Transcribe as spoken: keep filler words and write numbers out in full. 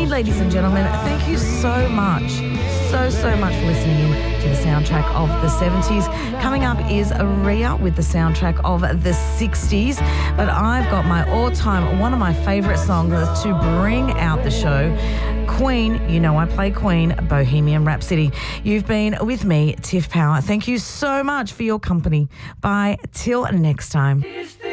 And ladies and gentlemen, thank you so much, so, so much for listening in to the soundtrack of the seventies. Coming up is Rhea with the soundtrack of the sixties. But I've got my all-time, one of my favourite songs to bring out the show. Queen, you know I play Queen, Bohemian Rhapsody. You've been with me, Tiff Power. Thank you so much for your company. Bye till next time.